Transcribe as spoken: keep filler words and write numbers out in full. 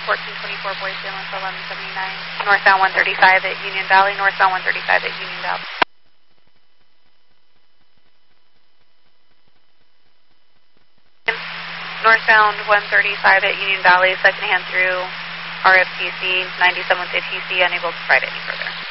fourteen twenty-four, Boise, eleven seventy-nine. Northbound one thirty-five at Union Valley, northbound one thirty-five at Union Valley. Northbound one thirty-five at Union Valley, second hand through R F T C, ninety-seven with A T C, unable to provide any further.